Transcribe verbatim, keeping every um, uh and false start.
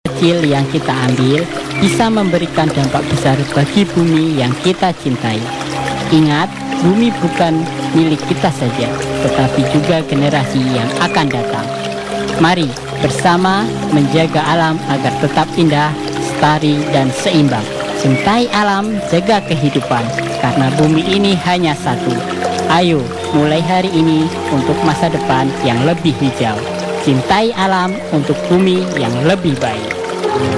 kecil yang kita ambil bisa memberikan dampak besar bagi bumi yang kita cintai. Ingat, bumi bukan milik kita saja, tetapi juga generasi yang akan datang. Mari bersama menjaga alam agar tetap indah, lestari, dan seimbang. Cintai alam, jaga kehidupan, karena bumi ini hanya satu. Ayo, mulai hari ini untuk masa depan yang lebih hijau. Cintai alam untuk bumi yang lebih baik.